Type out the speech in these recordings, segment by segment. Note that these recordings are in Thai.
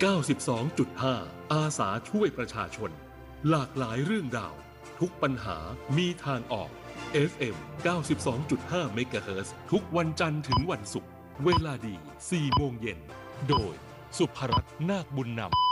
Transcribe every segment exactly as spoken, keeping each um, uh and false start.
เก้าสิบสองจุดห้า อาสาช่วยประชาชนหลากหลายเรื่องราวทุกปัญหามีทางออก เอฟ เอ็ม เก้าสิบสองจุดห้า เมกะเฮิรตซ์ ทุกวันจันทร์ถึงวันศุกร์เวลาดี สี่โมงเย็นโดยสุภรัตน์นาคบุญนำ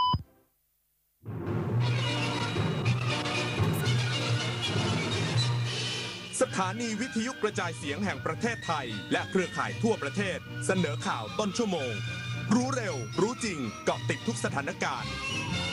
สถานีวิทยุกระจายเสียงแห่งประเทศไทยและเครือข่ายทั่วประเทศเสนอข่าวต้นชั่วโมงรู้เร็วรู้จริงเกาะติดทุกสถานการณ์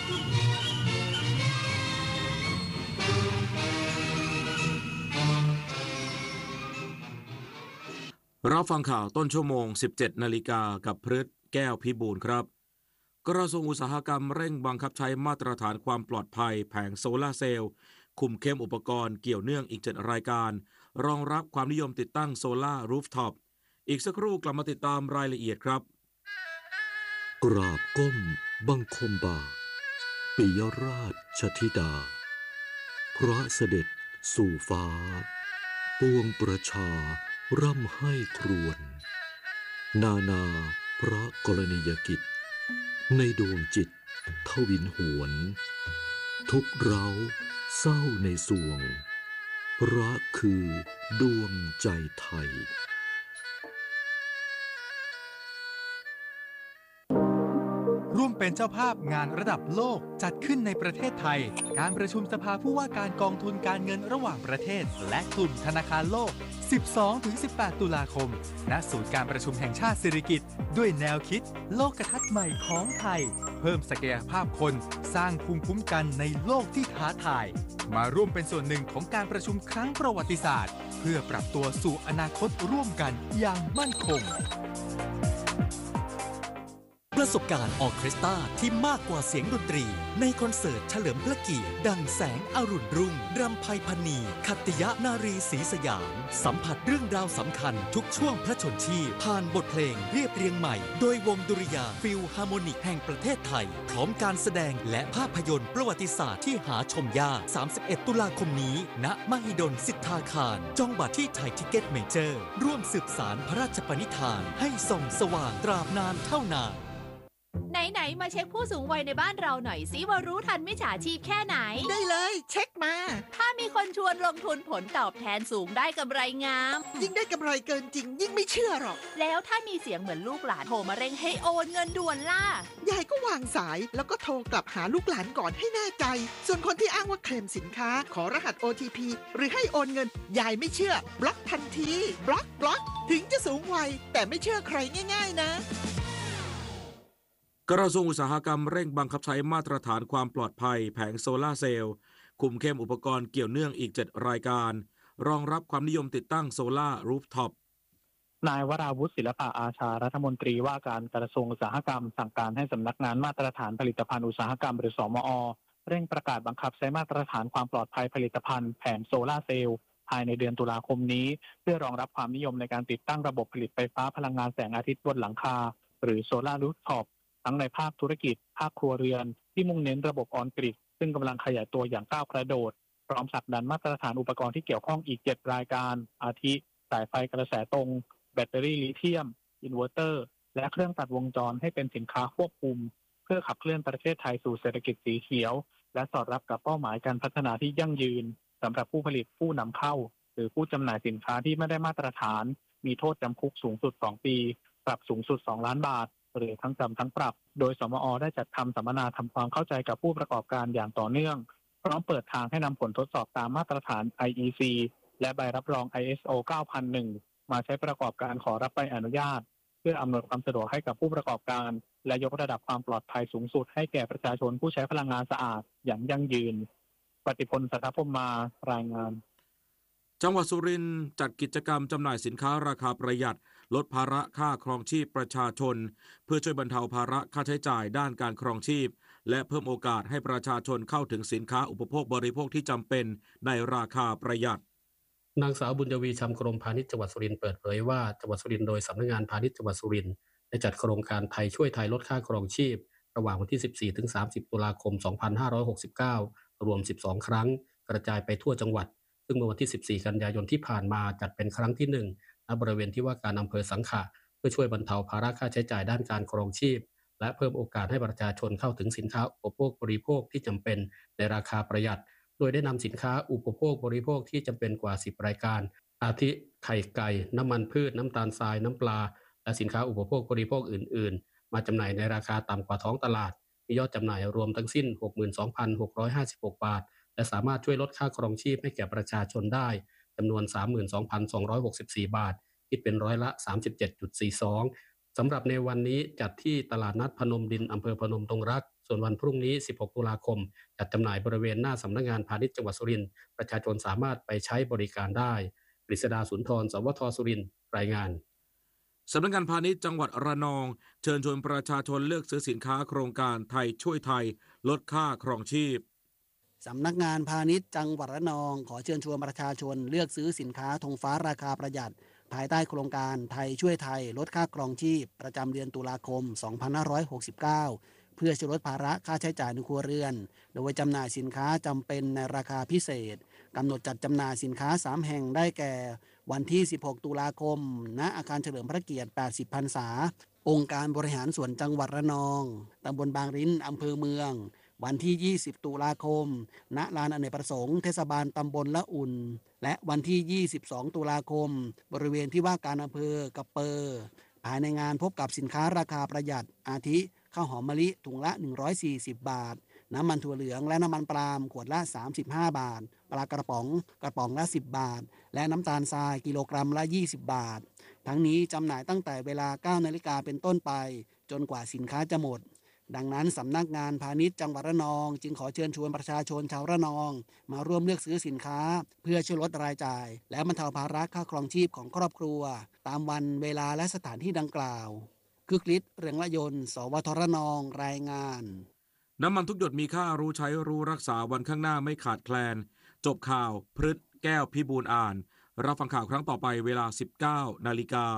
รับฟังข่าวต้นชั่วโมง สิบเจ็ดนาฬิกากับพฤทธิ์แก้วพิบูลครับกระทรวงอุตสาหกรรมเร่งบังคับใช้มาตรฐานความปลอดภัยแผงโซลาร์เซลล์คุมเข้มอุปกรณ์เกี่ยวเนื่องอีกเจ็ดรายการรองรับความนิยมติดตั้งโซลาร์รูฟท็อปอีกสักครู่กลับมาติดตามรายละเอียดครับกราบก้มบังคมบาทปิยราชธิดาพระเสด็จสู่ฟ้าปวงประชาร่ำให้ครวญนานาพระกรณียกิจในดวงจิตทวินหวนทุกเร้าเศร้าในสวงพระคือดวงใจไทยร่วมเป็นเจ้าภาพงานระดับโลกจัดขึ้นในประเทศไทยการประชุมสภาผู้ว่าการกองทุนการเงินระหว่างประเทศและกลุ่มธนาคารโลก สิบสองถึงสิบแปด ตุลาคมณศูนย์การประชุมแห่งชาติสิริกิติ์ด้วยแนวคิดโลกทัศน์ใหม่ของไทยเพิ่มศักยภาพคนสร้างภูมิคุ้มกันในโลกที่ท้าทายมาร่วมเป็นส่วนหนึ่งของการประชุมครั้งประวัติศาสตร์เพื่อปรับตัวสู่อนาคตร่วมกันอย่างมั่นคงประสบการณ์ออร์เคสตราที่มากกว่าเสียงดนตรีในคอนเสิร์ตเฉลิมพระเกียรติดังแสงอรุณรุ่งรำไพพรรณีขัตติยนารีศรีสยามสัมผัสเรื่องราวสำคัญทุกช่วงพระชนชีพผ่านบทเพลงเรียบเรียงใหม่โดยวงดุริยางค์ฟิลฮาร์โมนิกแห่งประเทศไทยพร้อมการแสดงและภาพยนตร์ประวัติศาสตร์ที่หาชมยากสามสิบเอ็ดตุลาคมนี้ณมหิดลสิทธาคารจองบัตรที่ไทยทิเก็ตเมเจอร์ร่วมสืบสานพระราชปณิธานให้ส่องสว่างตราบนานเท่านานไหนๆมาเช็คผู้สูงวัยในบ้านเราหน่อยสิว่ารู้ทันมิจฉาชีพแค่ไหนได้เลยเช็คมาถ้ามีคนชวนลงทุนผลตอบแทนสูงได้กำไรงามยิ่งได้กำไรเกินจริงยิ่งไม่เชื่อหรอกแล้วถ้ามีเสียงเหมือนลูกหลานโทรมาเร่งให้โอนเงินด่วนล่ะยายก็วางสายแล้วก็โทรกลับหาลูกหลานก่อนให้แน่ใจส่วนคนที่อ้างว่าเคลมสินค้าขอรหัส โอ ที พี หรือให้โอนเงินยายไม่เชื่อบล็อกทันทีบล็อกบล็อกถึงจะสูงวัยแต่ไม่เชื่อใครง่ายๆนะกระทรวงอุตสาหกรรมเร่งบังคับใช้มาตรฐานความปลอดภัยแผงโซลาร์เซลล์คุมเข้มอุปกรณ์เกี่ยวเนื่องอีกเจ็ดรายการรองรับความนิยมติดตั้งโซลาร์รูฟท็อปนายวราวุฒิศิลปะอาชารัฐมนตรีว่าการกระทรวงอุตสาหกรรมสั่งการให้สำนักงานมาตรฐานผลิตภัณฑ์อุตสาหกรรมหรือสมอ.เร่งประกาศบังคับใช้มาตรฐานความปลอดภัยผลิตภัณฑ์แผงโซลาร์เซลล์ภายในเดือนตุลาคมนี้เพื่อรองรับความนิยมในการติดตั้งระบบผลิตไฟฟ้าพลังงานแสงอาทิตย์บนหลังคาหรือโซลาร์รูฟท็อปทั้งในภาคธุรกิจภาคครัวเรือนที่มุ่งเน้นระบบออนกริดซึ่งกำลังขยายตัวอย่างก้าวกระโดดพร้อมผลักดันมาตรฐานอุปกรณ์ที่เกี่ยวข้องอีกเจ็ดรายการอาทิสายไฟกระแสตรงแบตเตอรี่ลิเธียมอินเวอร์เตอร์และเครื่องตัดวงจรให้เป็นสินค้าควบคุมเพื่อขับเคลื่อนประเทศไทยสู่เศรษฐกิจสีเขียวและสอดรับกับเป้าหมายการพัฒนาที่ยั่งยืนสำหรับผู้ผลิตผู้นำเข้าหรือผู้จำหน่ายสินค้าที่ไม่ได้มาตรฐานมีโทษจำคุกสูงสุดสองปีปรับสูงสุดสองล้านบาทหรือทั้งจำทั้งปรับโดยสมอ.ได้จัดทำสัมมนาทำความเข้าใจกับผู้ประกอบการอย่างต่อเนื่องพร้อมเปิดทางให้นำผลทดสอบตามมาตรฐาน ไอ อี ซี และใบรับรอง ไอ เอส โอ เก้าพันหนึ่ง มาใช้ประกอบการขอรับใบอนุญาตเพื่ออำนวยความสะดวกให้กับผู้ประกอบการและยกระดับความปลอดภัยสูงสุดให้แก่ประชาชนผู้ใช้พลังงานสะอาดอย่างยั่งยืนปฏิพล สัทธพรหมารายงานจังหวัดสุรินทร์จัดกิจกรรมจำหน่ายสินค้าราคาประหยัดลดภาระค่าครองชีพประชาชนเพื่อช่วยบรรเทาภาระค่าใช้จ่ายด้านการครองชีพและเพิ่มโอกาสให้ประชาชนเข้าถึงสินค้าอุปโภคบริโภคที่จำเป็นในราคาประหยัดนางสาวบุญยวีชำกรมพาณิชย์จังหวัดสุรินทร์เปิดเผยว่าจังหวัดสุรินทร์โดยสำนักงานพาณิชย์จังหวัดสุรินทร์ได้จัดโครงการไทยช่วยไทยลดค่าครองชีพระหว่างวันที่ สิบสี่ถึงสามสิบ ตุลาคม สองพันห้าร้อยหกสิบเก้ารวมสิบสองครั้งกระจายไปทั่วจังหวัดซึ่งเมื่อวันที่สิบสี่กันยายนที่ผ่านมาจัดเป็นครั้งที่หนึ่งณบริเวณที่ว่าการอำเภอสังขะเพื่อช่วยบรรเทาภาระค่าใช้จ่ายด้านการครองชีพและเพิ่มโอกาสให้ประชาชนเข้าถึงสินค้าอุปโภคบริโภคที่จำเป็นในราคาประหยัดโดยได้นำสินค้าอุปโภคบริโภคที่จำเป็นกว่าสิบรายการอาทิไข่ไก่น้ำมันพืชน้ำตาลทรายน้ำปลาและสินค้าอุปโภคบริโภคอื่นๆมาจำหน่ายในราคาต่ำกว่าท้องตลาดมียอดจำหน่ายรวมทั้งสิ้น หกหมื่นสองพันหกร้อยห้าสิบหก บาทและสามารถช่วยลดค่าครองชีพให้แก่ประชาชนได้จำนวน สามหมื่นสองพันสองร้อยหกสิบสี่ บาทคิดเป็นร้อยละ สามสิบเจ็ดจุดสี่สอง สำหรับในวันนี้จัดที่ตลาดนัดพนมดินอำเภอพนมดงรักส่วนวันพรุ่งนี้สิบหกตุลาคมจัดจำหน่ายบริเวณหน้าสำนักงานพาณิชย์จังหวัดสุรินทร์ประชาชนสามารถไปใช้บริการได้กฤษดาสุนทร สวทสุรินทร์รายงานสำนักงานพาณิชย์จังหวัดระนองเชิญชวนประชาชนเลือกซื้อสินค้าโครงการไทยช่วยไทยลดค่าครองชีพสำนักงานพาณิชย์จังหวัดระนองขอเชิญชวนประชาชนเลือกซื้อสินค้าธงฟ้าราคาประหยัดภายใต้โครงการไทยช่วยไทยลดค่าครองชีพประจำเดือนตุลาคม สองพันห้าร้อยหกสิบเก้า เพื่อช่วยลดภาระค่าใช้จ่ายในครัวเรือนโดยจำหน่ายสินค้าจำเป็นในราคาพิเศษกำหนดจัดจำหน่ายสินค้าสามแห่งได้แก่วันที่สิบหกตุลาคมณอาคารเฉลิมพระเกียรติแปดสิบพรรษาองค์การบริหารส่วนจังหวัดระนองตำบลบางริ้นอำเภอเมืองวันที่ยี่สิบตุลาคมณลานอเนกประสงค์เทศบาลตำบลละอุ่นและวันที่ยี่สิบสองตุลาคมบริเวณที่ว่าการอำเภอกระเปอร์ภายในงานพบกับสินค้าราคาประหยัดอาทิข้าวหอมมะลิถุงละหนึ่งร้อยสี่สิบบาทน้ำมันถั่วเหลืองและน้ำมันปาล์มขวดละสามสิบห้าบาทปลากระป๋องกระป๋องละสิบบาทและน้ำตาลทรายกิโลกรัมละยี่สิบบาททั้งนี้จำหน่ายตั้งแต่เวลา เก้านาฬิกาเป็นต้นไปจนกว่าสินค้าจะหมดดังนั้นสำนักงานพาณิชย์จังหวัดระนองจึงขอเชิญชวนประชาชนชาวระนองมาร่วมเลือกซื้อสินค้าเพื่อช่วยลดรายจ่ายและบรรเทาภาระค่าครองชีพของครอบครัวตามวันเวลาและสถานที่ดังกล่าวคึกฤทธิ์เรืองละยนต์สวทระนองรายงานน้ำมันทุกหยดมีค่ารู้ใช้รู้รักษาวันข้างหน้าไม่ขาดแคลนจบข่าวพฤษแก้วพิบูลอ่านรับฟังข่าวครั้งต่อไปเวลา สิบเก้านาฬิกา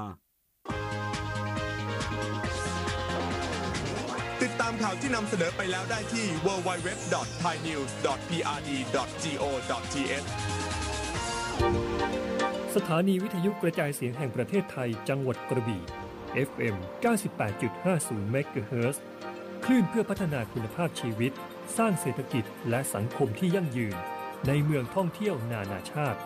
ติดตามข่าวที่นำเสนอไปแล้วได้ที่ ดับเบิลยู ดับเบิลยู ดับเบิลยู ดอท ไทยนิวส์ ดอท พี อาร์ ดี ดอท จี โอ ดอท ที เอชสถานีวิทยุกระจายเสียงแห่งประเทศไทยจังหวัดกระบี่ เอฟ เอ็ม เก้าสิบแปดจุดห้าศูนย์ เมกะเฮิรตซ์ คลื่นเพื่อพัฒนาคุณภาพชีวิตสร้างเศรษฐกิจและสังคมที่ยั่งยืนในเมืองท่องเที่ยวนานาชาติ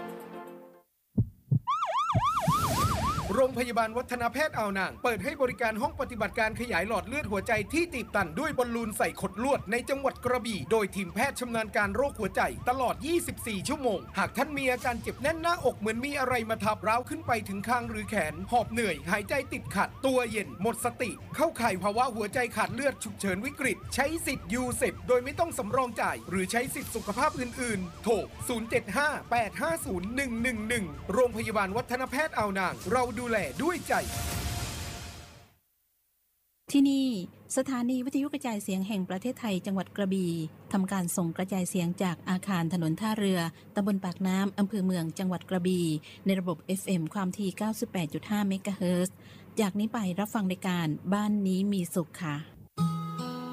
โรงพยาบาลวัฒนแพทย์อ่าวนางเปิดให้บริการห้องปฏิบัติการขยายหลอดเลือดหัวใจที่ตีบตันด้วยบอลลูนใส่ขดลวดในจังหวัดกระบี่โดยทีมแพทย์ชำนาญการโรคหัวใจตลอดยี่สิบสี่ชั่วโมงหากท่านมีอาการเจ็บแน่นหน้าอกเหมือนมีอะไรมาทับร้าวขึ้นไปถึงคางหรือแขนหอบเหนื่อยหายใจติดขัดตัวเย็นหมดสติเข้าข่ายภาวะหัวใจขาดเลือดฉุกเฉินวิกฤตใช้สิทธิ์ยูเซปโดยไม่ต้องสำรองจ่ายหรือใช้สิทธิสุขภาพอื่นๆโทรศูนย์ เจ็ด ห้า แปด ห้า ศูนย์ หนึ่ง หนึ่ง หนึ่งโรงพยาบาลวัฒนแพทย์อ่าวนางเราดูแลด้วยใจที่นี่สถานีวิทยุกระจายเสียงแห่งประเทศไทยจังหวัดกระบี่ทำการส่งกระจายเสียงจากอาคารถนนท่าเรือตำบลปากน้ำอำเภอเมืองจังหวัดกระบี่ในระบบ เอฟ เอ็ม ความถี่ เก้าสิบแปดจุดห้า เมกะเฮิรตซ์จากนี้ไปรับฟังรายการบ้านนี้มีสุขค่ะ